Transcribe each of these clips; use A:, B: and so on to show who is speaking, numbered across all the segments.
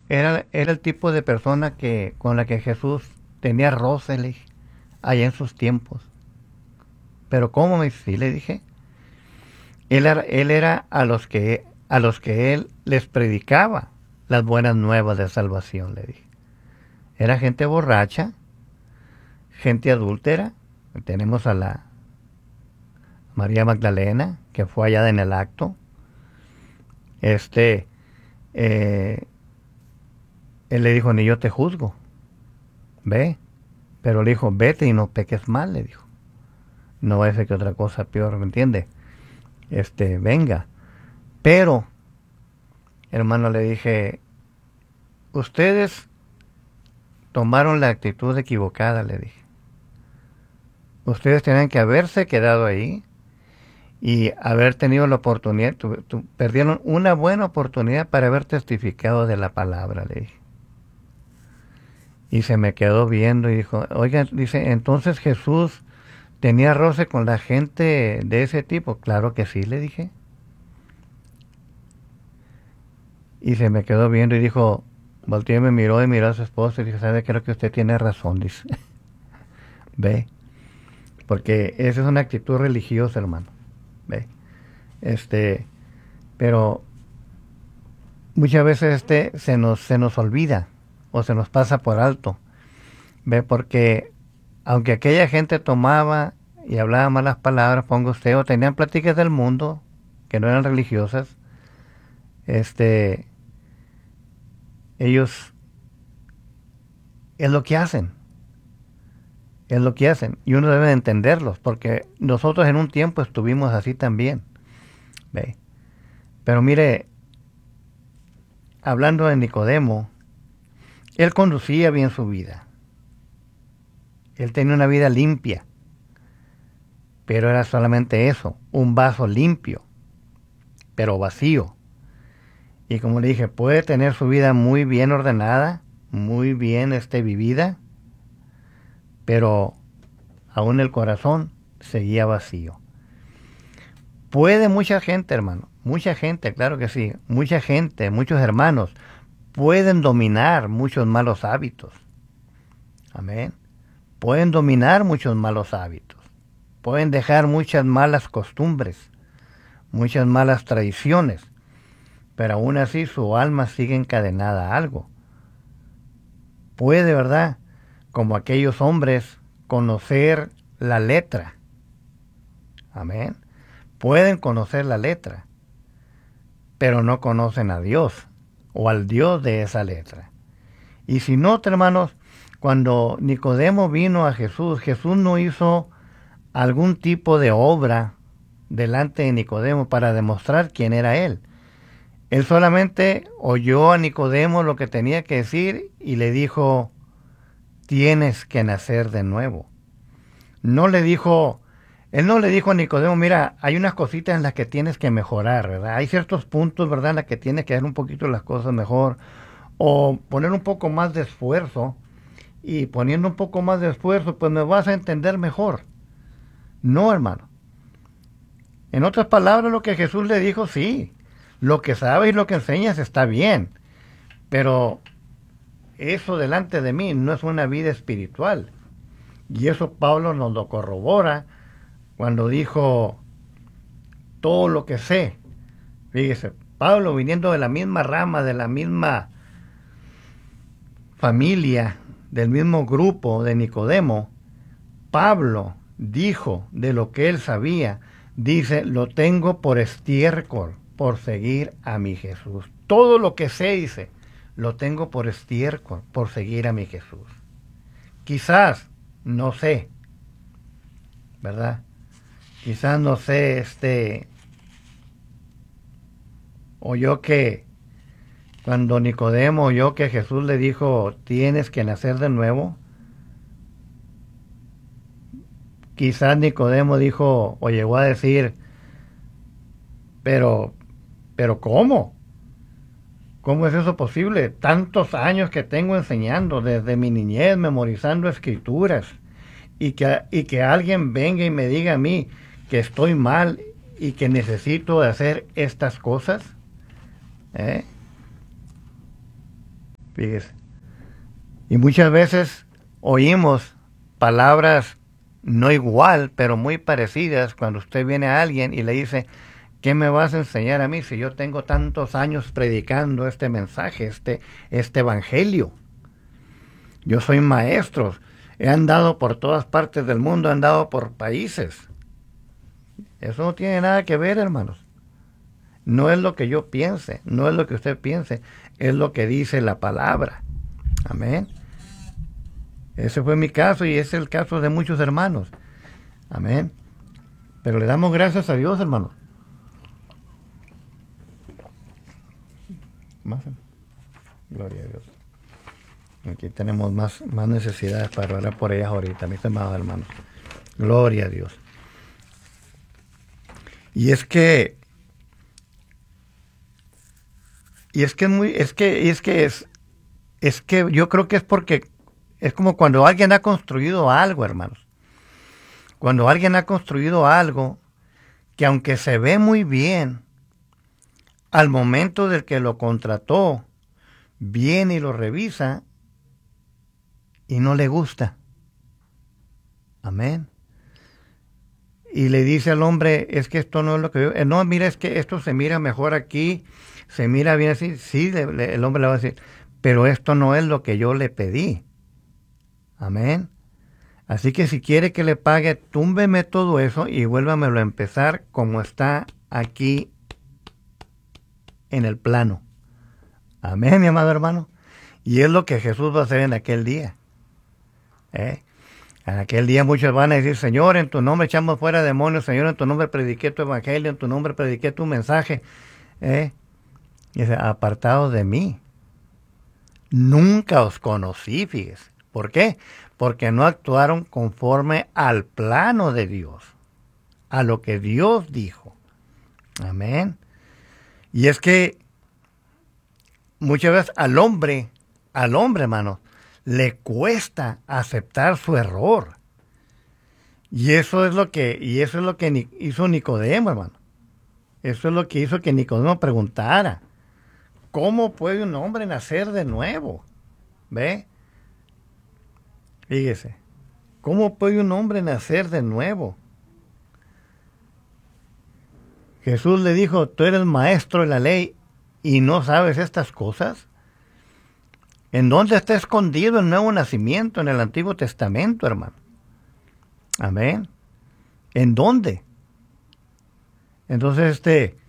A: Era el tipo de persona que con la que Jesús tenía roce, le dije, allá en sus tiempos. Pero ¿cómo? Sí, le dije. Él era a los que él les predicaba las buenas nuevas de salvación, le dije. Era gente borracha, gente adúltera. Tenemos a la María Magdalena, que fue hallada en el acto. Este, eh, él le dijo, ni yo te juzgo, ve. Pero le dijo, vete y no peques mal, le dijo. No va a ser que otra cosa peor, ¿me entiende? Venga. Pero, hermano, le dije, ustedes tomaron la actitud equivocada, le dije. Ustedes tenían que haberse quedado ahí y haber tenido la oportunidad, perdieron una buena oportunidad para haber testificado de la palabra, le dije. Y se me quedó viendo y dijo, oiga, dice, entonces Jesús tenía roce con la gente de ese tipo. Claro que sí, le dije. Y se me quedó viendo y dijo, volteó y me miró y miró a su esposa y dijo, ¿sabe? Creo que usted tiene razón, dice. Ve, porque esa es una actitud religiosa, hermano. Ve, este, pero muchas veces se nos olvida o se nos pasa por alto. Ve, porque aunque aquella gente tomaba y hablaba malas palabras, ponga usted, o tenían pláticas del mundo que no eran religiosas, este, ellos es lo que hacen, es lo que hacen, y uno debe de entenderlos, porque nosotros en un tiempo estuvimos así también, ¿ve? Pero mire, hablando de Nicodemo, él conducía bien su vida, él tenía una vida limpia, pero era solamente eso, un vaso limpio, pero vacío. Y como le dije, puede tener su vida muy bien ordenada, muy bien vivida, pero aún el corazón seguía vacío. Puede mucha gente, hermano, mucha gente, claro que sí, mucha gente, muchos hermanos, pueden dominar muchos malos hábitos. Amén. Pueden dominar muchos malos hábitos. Pueden dejar muchas malas costumbres, muchas malas tradiciones, pero aún así su alma sigue encadenada a algo. Puede, ¿verdad? Como aquellos hombres, conocer la letra. Amén. Pueden conocer la letra, pero no conocen a Dios o al Dios de esa letra. Y si no, hermanos, cuando Nicodemo vino a Jesús, Jesús no hizo algún tipo de obra delante de Nicodemo para demostrar quién era él. Él solamente oyó a Nicodemo lo que tenía que decir y le dijo, tienes que nacer de nuevo. No le dijo, él no le dijo a Nicodemo, mira, hay unas cositas en las que tienes que mejorar, ¿verdad? Hay ciertos puntos, ¿verdad?, en las que tienes que hacer un poquito las cosas mejor o poner un poco más de esfuerzo, y poniendo un poco más de esfuerzo, pues me vas a entender mejor. No, hermano. En otras palabras, lo que Jesús le dijo, sí, lo que sabes y lo que enseñas está bien, pero eso delante de mí no es una vida espiritual. Y eso Pablo nos lo corrobora cuando dijo todo lo que sé. Fíjese, Pablo, viniendo de la misma rama, de la misma familia, del mismo grupo de Nicodemo, Pablo dijo de lo que él sabía, dice, lo tengo por estiércol, por seguir a mi Jesús. Todo lo que sé, dice, lo tengo por estiércol, por seguir a mi Jesús. Quizás, no sé, ¿verdad? Quizás no sé, oyó que cuando Nicodemo oyó que Jesús le dijo, tienes que nacer de nuevo, quizás Nicodemo dijo o llegó a decir, pero, pero ¿cómo? ¿Cómo es eso posible? Tantos años que tengo enseñando, desde mi niñez, memorizando escrituras, y que alguien venga y me diga a mí que estoy mal y que necesito hacer estas cosas. ¿Eh? Fíjese. Y muchas veces oímos palabras no igual, pero muy parecidas cuando usted viene a alguien y le dice, ¿qué me vas a enseñar a mí si yo tengo tantos años predicando este mensaje, este evangelio? Yo soy maestro, he andado por todas partes del mundo, he andado por países. Eso no tiene nada que ver, hermanos. No es lo que yo piense, no es lo que usted piense, es lo que dice la palabra. Amén. Ese fue mi caso y es el caso de muchos hermanos. Amén. Pero le damos gracias a Dios, hermanos. Más. Gloria a Dios. Aquí tenemos más necesidades para orar por ellas ahorita, mis amados hermanos. Gloria a Dios. Y es que yo creo que es porque es como cuando alguien ha construido algo, hermanos. Cuando alguien ha construido algo que aunque se ve muy bien, al momento del que lo contrató, viene y lo revisa y no le gusta. Amén. Y le dice al hombre, es que esto no es lo que yo... No, mira, es que esto se mira mejor aquí, se mira bien así. Sí, el hombre le va a decir, pero esto no es lo que yo le pedí. Amén. Así que si quiere que le pague, túmbeme todo eso y vuélvamelo a empezar como está aquí en el plano. Amén, mi amado hermano. Y es lo que Jesús va a hacer en aquel día. En aquel día muchos van a decir, Señor, en tu nombre echamos fuera demonios, Señor, en tu nombre prediqué tu evangelio, en tu nombre prediqué tu mensaje. Y dice, apartados de mí. Nunca os conocí, fíjese. ¿Por qué? Porque no actuaron conforme al plano de Dios, a lo que Dios dijo. Amén. Y es que muchas veces al hombre, hermano, le cuesta aceptar su error. Y eso es lo que hizo Nicodemo, hermano. Eso es lo que hizo que Nicodemo preguntara, ¿cómo puede un hombre nacer de nuevo? ¿Ve? Fíjese, ¿cómo puede un hombre nacer de nuevo? Jesús le dijo, tú eres maestro de la ley y no sabes estas cosas. ¿En dónde está escondido el nuevo nacimiento en el Antiguo Testamento, hermano? Amén. ¿En dónde? Entonces,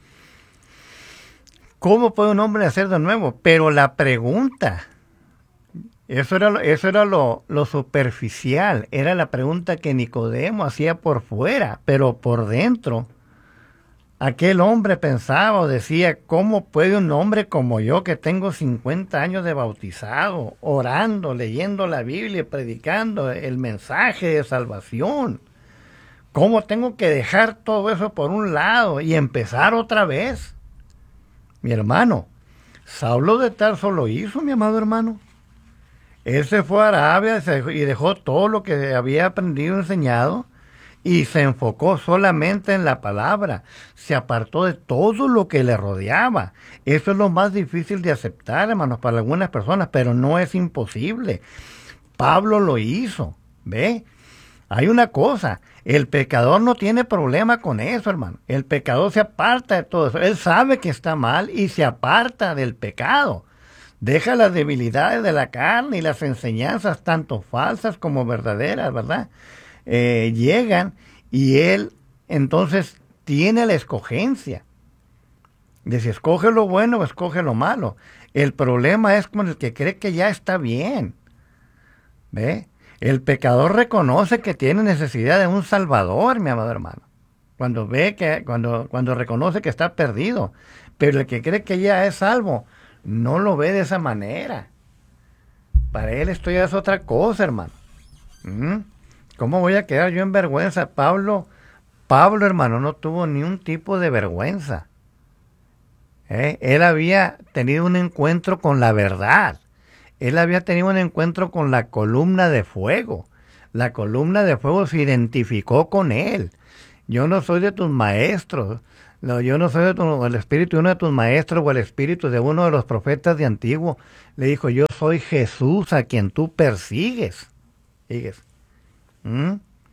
A: ¿cómo puede un hombre nacer de nuevo? Pero la pregunta, eso era lo superficial, era la pregunta que Nicodemo hacía por fuera, pero por dentro, aquel hombre pensaba o decía, ¿cómo puede un hombre como yo, que tengo 50 años de bautizado, orando, leyendo la Biblia, predicando el mensaje de salvación? ¿Cómo tengo que dejar todo eso por un lado y empezar otra vez? Mi hermano, Saulo de Tarso lo hizo, mi amado hermano. Él se fue a Arabia y dejó todo lo que había aprendido y enseñado y se enfocó solamente en la palabra. Se apartó de todo lo que le rodeaba. Eso es lo más difícil de aceptar, hermanos, para algunas personas, pero no es imposible. Pablo lo hizo, ¿ve? Hay una cosa, el pecador no tiene problema con eso, hermano. El pecador se aparta de todo eso. Él sabe que está mal y se aparta del pecado. Deja las debilidades de la carne y las enseñanzas, tanto falsas como verdaderas, ¿verdad? Llegan y él entonces tiene la escogencia de si escoge lo bueno o escoge lo malo. El problema es con el que cree que ya está bien, ¿ve? El pecador reconoce que tiene necesidad de un salvador, mi amado hermano, cuando reconoce que está perdido. Pero el que cree que ya es salvo no lo ve de esa manera. Para él esto ya es otra cosa, hermano. ¿Cómo voy a quedar yo en vergüenza? Pablo, hermano, no tuvo ni un tipo de vergüenza. Él había tenido un encuentro con la verdad. Él había tenido un encuentro con la columna de fuego. La columna de fuego se identificó con él. Yo no soy de tus maestros. Yo no soy el espíritu de uno de tus maestros o el espíritu de uno de los profetas de antiguo. Le dijo, yo soy Jesús a quien tú persigues. ¿Sigues? ¿Mm?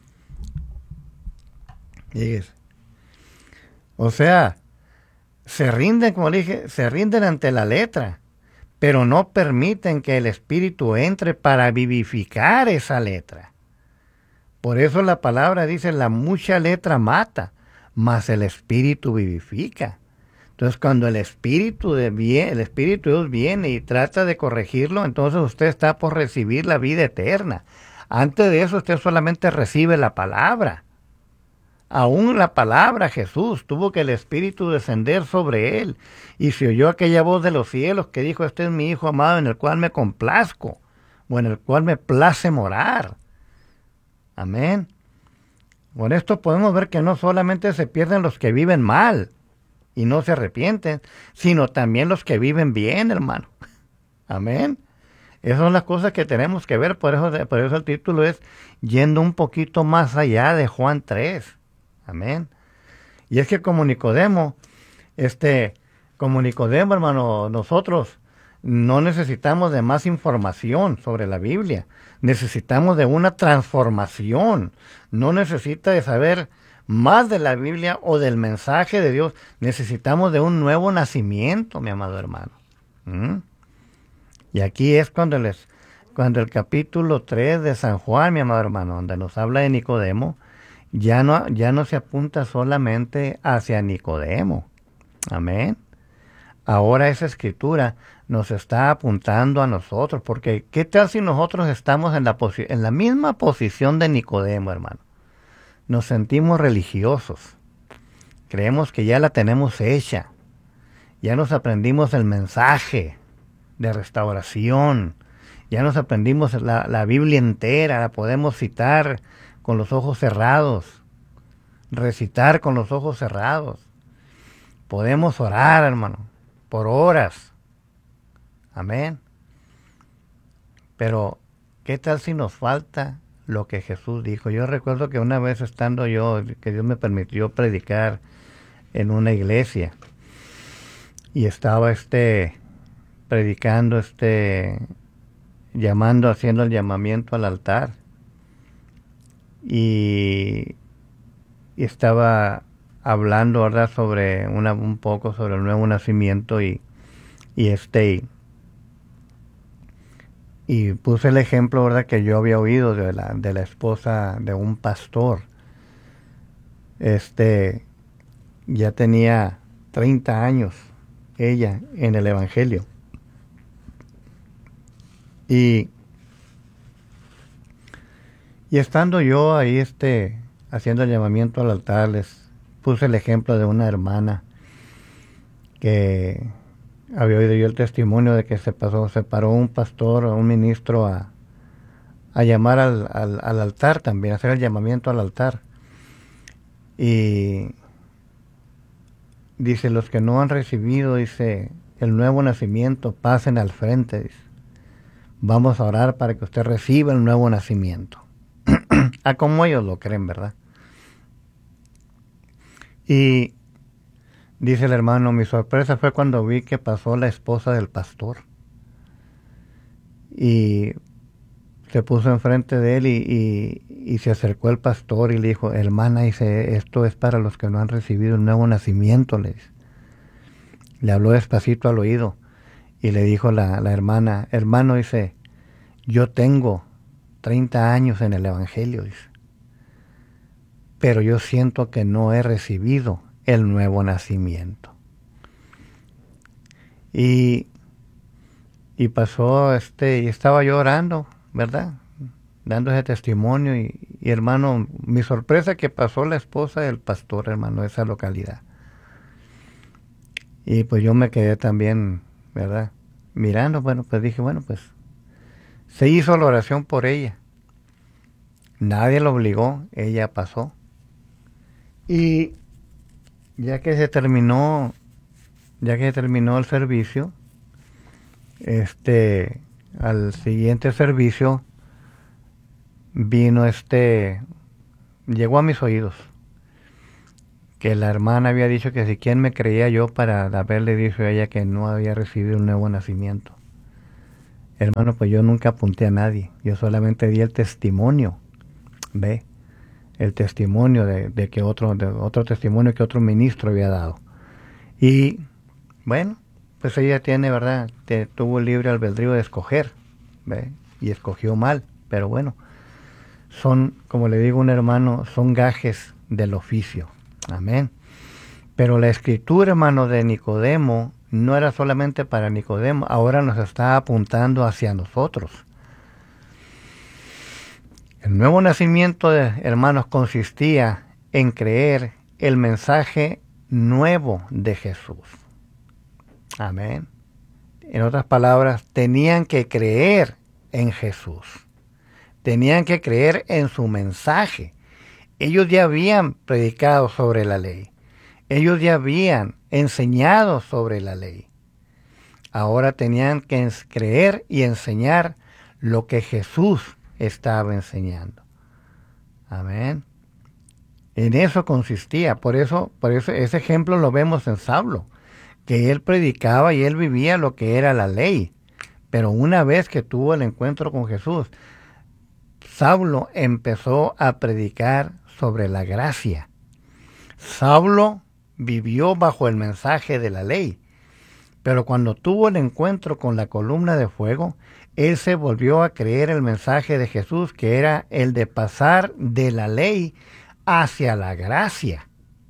A: ¿Sigues? O sea, se rinden, como le dije, se rinden ante la letra, pero no permiten que el espíritu entre para vivificar esa letra. Por eso la palabra dice, la mucha letra mata, mas el espíritu vivifica. Entonces, cuando el espíritu de Dios viene y trata de corregirlo, entonces usted está por recibir la vida eterna. Antes de eso, usted solamente recibe la palabra. Aún la palabra Jesús tuvo que el espíritu descender sobre él, y se oyó aquella voz de los cielos que dijo, este es mi Hijo amado en el cual me complazco, o en el cual me place morar. Amén. Con esto podemos ver que no solamente se pierden los que viven mal y no se arrepienten, sino también los que viven bien, hermano. Amén. Esas son las cosas que tenemos que ver, por eso el título es Yendo un poquito más allá de Juan 3. Amén. Y es que como Nicodemo, hermano, nosotros no necesitamos de más información sobre la Biblia. Necesitamos de una transformación. No necesita de saber más de la Biblia o del mensaje de Dios. Necesitamos de un nuevo nacimiento, mi amado hermano. Y aquí es cuando el capítulo 3 de San Juan, mi amado hermano, donde nos habla de Nicodemo, ya no se apunta solamente hacia Nicodemo. Amén. Ahora esa escritura nos está apuntando a nosotros, porque ¿qué tal si nosotros estamos en la misma posición de Nicodemo, hermano? Nos sentimos religiosos, creemos que ya la tenemos hecha, ya nos aprendimos el mensaje de restauración, ya nos aprendimos la Biblia entera, la podemos citar con los ojos cerrados, recitar con los ojos cerrados, podemos orar, hermano, por horas. Amén. Pero, ¿qué tal si nos falta lo que Jesús dijo? Yo recuerdo que una vez estando yo, que Dios me permitió predicar en una iglesia, y estaba predicando, haciendo el llamamiento al altar, y estaba hablando, ¿verdad?, sobre un poco sobre el nuevo nacimiento, y puse el ejemplo, ¿verdad?, que yo había oído de la esposa de un pastor. Ya tenía 30 años ella en el evangelio. Y estando yo ahí haciendo el llamamiento al altar, les puse el ejemplo de una hermana que había oído yo el testimonio de que se paró un pastor o un ministro a llamar al altar también, a hacer el llamamiento al altar. Y dice, los que no han recibido, dice, el nuevo nacimiento, pasen al frente, dice. Vamos a orar para que usted reciba el nuevo nacimiento. A como ellos lo creen, ¿verdad? Y dice el hermano, mi sorpresa fue cuando vi que pasó la esposa del pastor. Y se puso enfrente de él y se acercó el pastor y le dijo, hermana, dice, esto es para los que no han recibido el nuevo nacimiento, le dice. Le habló despacito al oído y le dijo la hermana, hermano, dice, yo tengo 30 años en el evangelio, dice, pero yo siento que no he recibido el nuevo nacimiento. Y pasó, y estaba yo orando, ¿verdad?, dando ese testimonio, y hermano, mi sorpresa que pasó la esposa del pastor, hermano, de esa localidad. Y pues yo me quedé también, ¿verdad?, mirando. Bueno, pues dije, bueno, pues se hizo la oración por ella. Nadie la obligó, ella pasó. Y ya que se terminó el servicio, al siguiente servicio vino llegó a mis oídos que la hermana había dicho que si quién me creía yo para haberle dicho a ella que no había recibido un nuevo nacimiento. Hermano, pues yo nunca apunté a nadie, yo solamente di el testimonio, ve, el testimonio de que otro testimonio que otro ministro había dado. Y bueno, pues ella tiene, ¿verdad? Tuvo libre albedrío de escoger, ¿ve? Y escogió mal, pero bueno, son, como le digo a un hermano, son gajes del oficio. Amén. Pero la escritura, hermano, de Nicodemo no era solamente para Nicodemo, ahora nos está apuntando hacia nosotros. El nuevo nacimiento, hermanos, consistía en creer el mensaje nuevo de Jesús. Amén. En otras palabras, tenían que creer en Jesús. Tenían que creer en su mensaje. Ellos ya habían predicado sobre la ley. Ellos ya habían enseñado sobre la ley. Ahora tenían que creer y enseñar lo que Jesús estaba enseñando. Amén. En eso consistía. Por eso ese ejemplo lo vemos en Saulo, que él predicaba y él vivía lo que era la ley. Pero una vez que tuvo el encuentro con Jesús, Saulo empezó a predicar sobre la gracia. Saulo vivió bajo el mensaje de la ley, pero cuando tuvo el encuentro con la columna de fuego, él se volvió a creer el mensaje de Jesús, que era el de pasar de la ley hacia la gracia.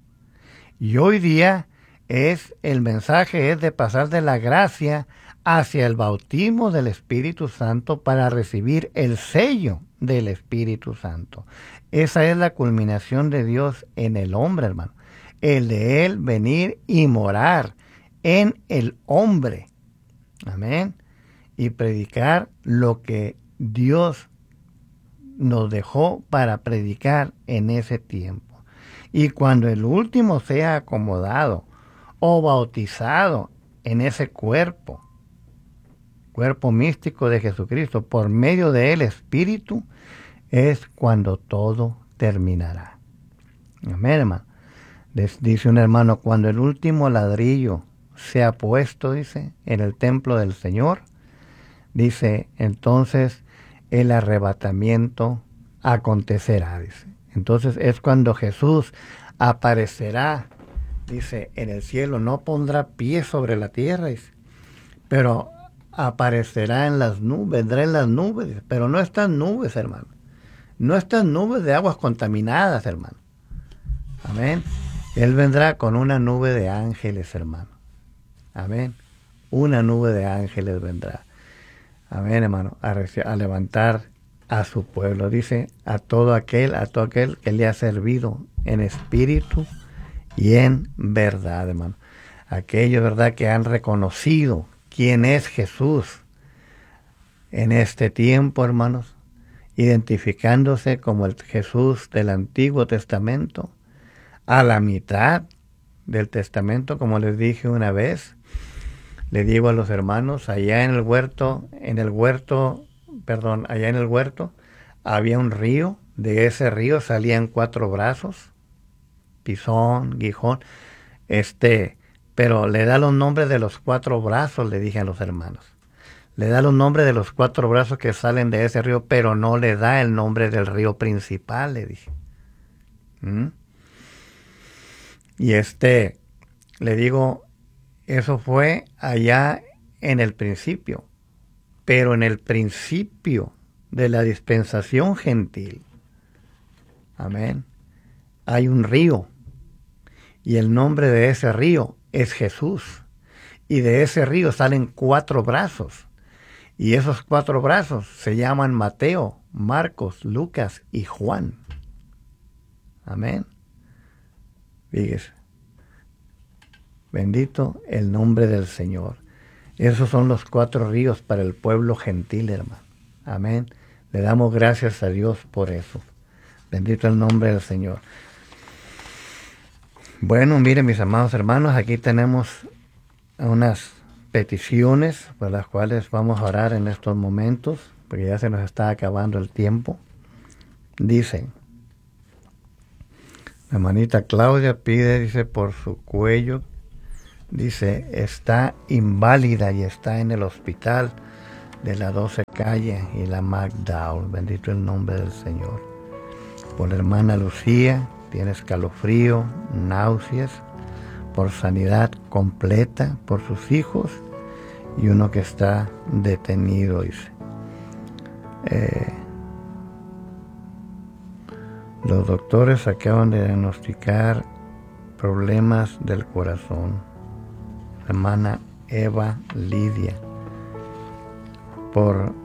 A: Y hoy día el mensaje es de pasar de la gracia hacia el bautismo del Espíritu Santo para recibir el sello del Espíritu Santo. Esa es la culminación de Dios en el hombre, hermano. El de Él venir y morar en el hombre. Amén. Y predicar lo que Dios nos dejó para predicar en ese tiempo. Y cuando el último sea acomodado o bautizado en ese cuerpo místico de Jesucristo, por medio del Espíritu, es cuando todo terminará. Amén, hermano. Dice un hermano, cuando el último ladrillo sea puesto, dice, en el templo del Señor, dice, entonces el arrebatamiento acontecerá, dice. Entonces es cuando Jesús aparecerá, dice, en el cielo, no pondrá pie sobre la tierra, dice, pero aparecerá en las nubes, vendrá en las nubes, pero no están nubes, hermano. No están nubes de aguas contaminadas, hermano. Amén. Él vendrá con una nube de ángeles, hermano. Amén. Una nube de ángeles vendrá. Amén, hermano. A levantar a su pueblo. Dice, a todo aquel que le ha servido en espíritu y en verdad, hermano. Aquellos, verdad, que han reconocido quién es Jesús en este tiempo, hermanos, identificándose como el Jesús del Antiguo Testamento, a la mitad del Testamento, como les dije una vez, le digo a los hermanos, allá en el huerto, había un río, de ese río salían 4 brazos, Pisón, Gijón, pero le da los nombres de los 4 brazos, le dije a los hermanos. Le da los nombres de los 4 brazos que salen de ese río, pero no le da el nombre del río principal, le dije. Y le digo, eso fue allá en el principio, pero en el principio de la dispensación gentil, amén, hay un río, y el nombre de ese río es Jesús, y de ese río salen 4 brazos, y esos 4 brazos se llaman Mateo, Marcos, Lucas y Juan. Amén. Fíjese. Bendito el nombre del Señor. Esos son los 4 ríos para el pueblo gentil, hermano. Amén. Le damos gracias a Dios por eso. Bendito el nombre del Señor. Bueno, miren, mis amados hermanos, aquí tenemos unas peticiones por las cuales vamos a orar en estos momentos, porque ya se nos está acabando el tiempo. Dice La hermanita Claudia pide, dice, por su cuello. Dice, está inválida y está en el hospital de la 12 calle y la McDowell. Bendito el nombre del Señor. Por la hermana Lucía, tiene escalofrío, náuseas, por sanidad completa, por sus hijos y uno que está detenido, dice. Los doctores acaban de diagnosticar problemas del corazón. La hermana Eva Lidia, por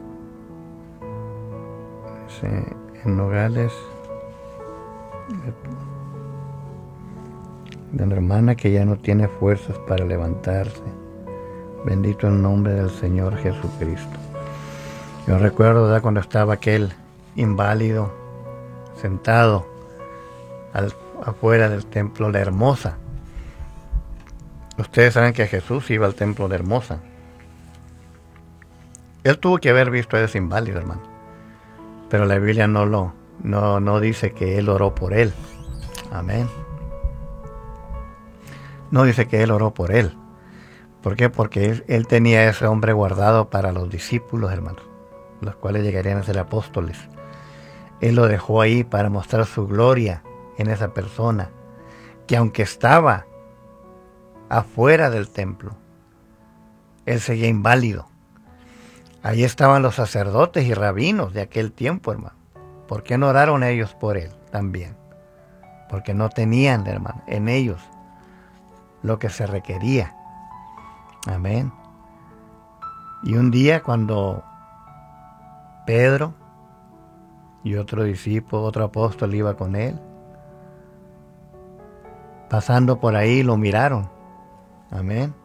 A: en Nogales, de la hermana que ya no tiene fuerzas para levantarse. Bendito el nombre del Señor Jesucristo. Yo recuerdo, ¿verdad?, cuando estaba aquel inválido sentado afuera del templo de Hermosa. Ustedes saben que Jesús iba al templo de Hermosa. Él tuvo que haber visto a ese inválido, hermano. Pero la Biblia no dice que él oró por él. Amén. No dice que él oró por él. ¿Por qué? Porque él tenía a ese hombre guardado para los discípulos, hermanos, los cuales llegarían a ser apóstoles. Él lo dejó ahí para mostrar su gloria en esa persona, que aunque estaba afuera del templo, él seguía inválido. Ahí estaban los sacerdotes y rabinos de aquel tiempo, hermano. ¿Por qué no oraron ellos por él también? Porque no tenían, hermano, en ellos lo que se requería. Amén. Y un día cuando Pedro y otro discípulo, otro apóstol iba con él, pasando por ahí lo miraron. Amén.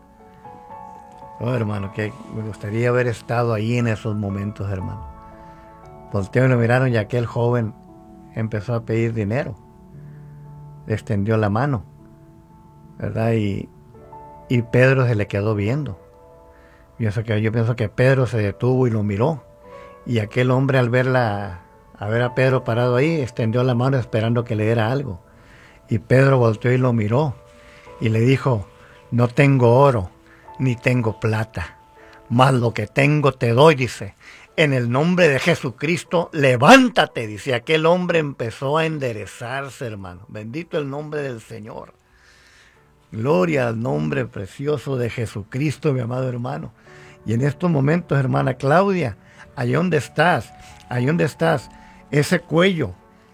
A: Oh, hermano, que me gustaría haber estado ahí en esos momentos, hermano. Voltearon y lo miraron y aquel joven empezó a pedir dinero. Le extendió la mano, ¿verdad? Y Pedro se le quedó viendo. Yo pienso que Pedro se detuvo y lo miró. Y aquel hombre, al ver a Pedro parado ahí, extendió la mano esperando que le diera algo. Y Pedro volteó y lo miró y le dijo: no tengo oro ni tengo plata, mas lo que tengo te doy, dice. En el nombre de Jesucristo, levántate, dice. Aquel hombre empezó a enderezarse, hermano. Bendito el nombre del Señor. Gloria al nombre precioso de Jesucristo, mi amado hermano. Y en estos momentos, hermana Claudia, ahí donde estás, ese cuello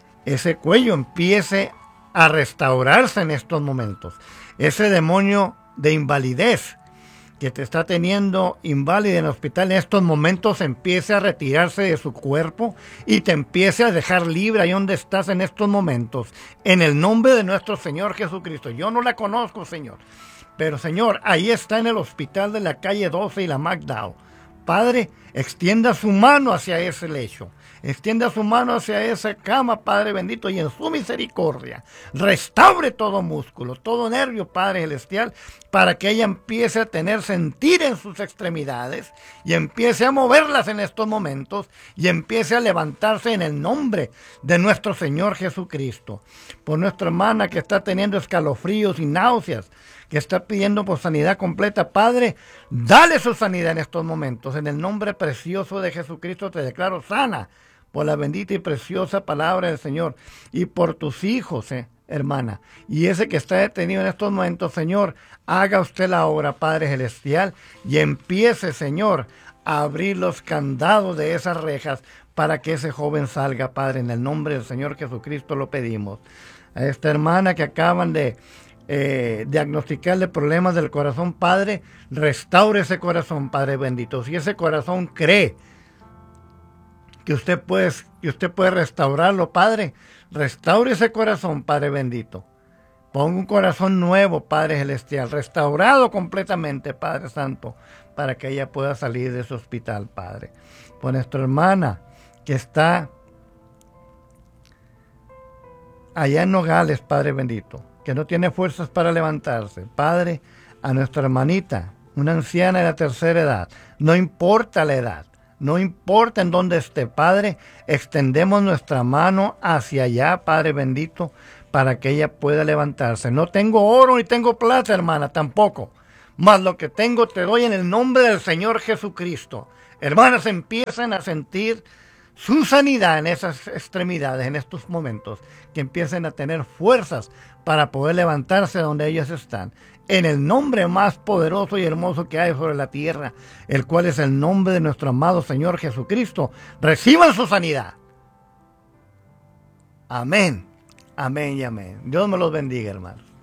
A: empiece a restaurarse en estos momentos. Ese demonio de invalidez que te está teniendo inválida en el hospital en estos momentos empiece a retirarse de su cuerpo y te empiece a dejar libre ahí donde estás en estos momentos, en el nombre de nuestro Señor Jesucristo. Yo no la conozco, Señor, pero Señor, ahí está en el hospital de la calle 12 y la McDowell. Padre, extienda su mano hacia ese lecho, extienda su mano hacia esa cama, Padre bendito, y en su misericordia restaure todo músculo, todo nervio, Padre celestial, para que ella empiece a tener sentir en sus extremidades y empiece a moverlas en estos momentos y empiece a levantarse en el nombre de nuestro Señor Jesucristo. Por nuestra hermana que está teniendo escalofríos y náuseas, que está pidiendo por sanidad completa, Padre, dale su sanidad en estos momentos. En el nombre precioso de Jesucristo te declaro sana por la bendita y preciosa palabra del Señor. Y por tus hijos, hermana. Y ese que está detenido en estos momentos, Señor, haga usted la obra, Padre celestial, y empiece, Señor, a abrir los candados de esas rejas para que ese joven salga, Padre. En el nombre del Señor Jesucristo lo pedimos. A esta hermana que acaban de diagnosticarle problemas del corazón, Padre, restaure ese corazón, Padre bendito. Si ese corazón cree que usted puede restaurarlo, Padre, restaure ese corazón, Padre bendito. Ponga un corazón nuevo, Padre celestial, restaurado completamente, Padre santo, para que ella pueda salir de ese hospital, Padre. Por nuestra hermana que está allá en Nogales, Padre bendito, que no tiene fuerzas para levantarse, Padre, a nuestra hermanita, una anciana de la tercera edad, no importa la edad, no importa en dónde esté, Padre, extendemos nuestra mano hacia allá, Padre bendito, para que ella pueda levantarse. No tengo oro ni tengo plata, hermana, tampoco. Mas lo que tengo te doy en el nombre del Señor Jesucristo. Hermanas, empiecen a sentir su sanidad en esas extremidades, en estos momentos, que empiecen a tener fuerzas para poder levantarse donde ellas están. En el nombre más poderoso y hermoso que hay sobre la tierra, el cual es el nombre de nuestro amado Señor Jesucristo, reciban su sanidad. Amén, amén y amén. Dios me los bendiga, hermanos.